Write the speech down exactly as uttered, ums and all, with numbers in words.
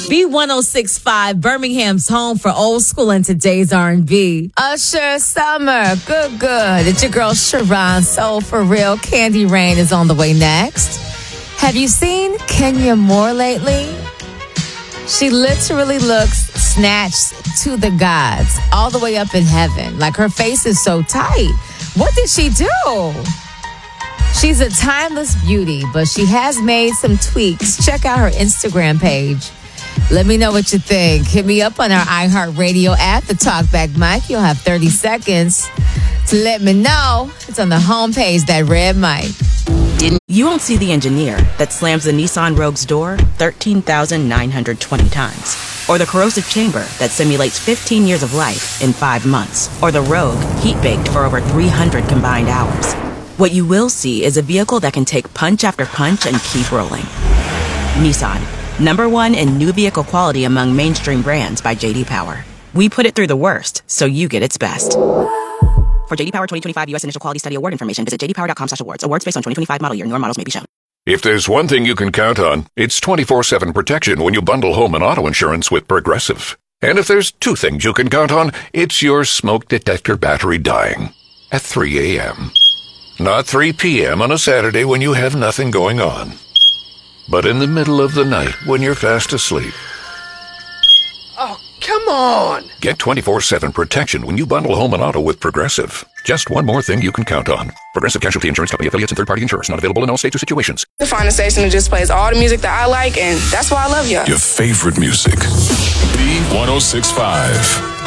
B one oh six point five, Birmingham's home for old school and today's R and B. Usher, Summer, good, good. It's your girl, Sharon, Soul for Real. Candy Rain is on the way next. Have you seen Kenya Moore lately? She literally looks snatched to the gods, all the way up in heaven. Like, her face is so tight. What did she do? She's a timeless beauty, but she has made some tweaks. Check out her Instagram page. Let me know what you think. Hit me up on our iHeartRadio app, the Talkback Mic. You'll have thirty seconds to let me know. It's on the homepage, that red mic. You won't see the engineer that slams the Nissan Rogue's door thirteen thousand nine hundred twenty times. Or the corrosive chamber that simulates fifteen years of life in five months. Or the Rogue heat-baked for over three hundred combined hours. What you will see is a vehicle that can take punch after punch and keep rolling. Nissan, number one in new vehicle quality among mainstream brands by J D Power. We put it through the worst, so you get its best. For J D Power twenty twenty-five U S Initial Quality Study Award information, visit j d power dot com slash awards. Awards based on twenty twenty-five model year. Newer models may be shown. If there's one thing you can count on, it's twenty-four seven protection when you bundle home and auto insurance with Progressive. And if there's two things you can count on, it's your smoke detector battery dying at three a.m. Not three p.m. on a Saturday when you have nothing going on, but in the middle of the night when you're fast asleep. Oh, come on! Get twenty-four seven protection when you bundle home and auto with Progressive. Just one more thing you can count on. Progressive Casualty Insurance Company affiliates and third-party insurers. Not available in all states or situations. The finest station that just plays all the music that I like, and that's why I love you. Your favorite music. B one oh six point five.